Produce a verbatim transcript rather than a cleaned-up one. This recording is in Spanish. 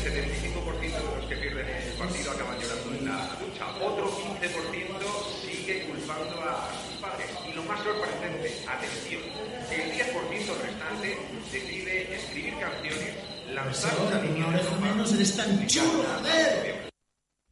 setenta y cinco por ciento de los que pierden el partido acaban llorando en la ducha. Otro quince por ciento sigue culpando a sus padres. Y lo más sorprendente, atención, el diez por ciento restante decide escribir canciones, lanzar una línea de ropa menos eres tan chulo, joder.